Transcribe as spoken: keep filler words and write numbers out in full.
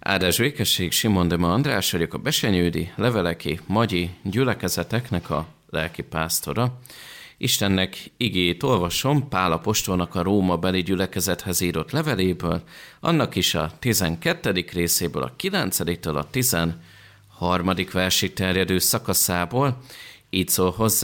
Áldás békesség, Simon Dema András vagyok, a Besenyődi Leveleki Magyi gyülekezeteknek a lelkipásztora. Istennek igét olvasom Pál apostolnak a Róma beli gyülekezethez írott leveléből, annak is a tizenkettedik részéből, a kilencediktől a tizenharmadik versig terjedő szakaszából. Így szól hozzá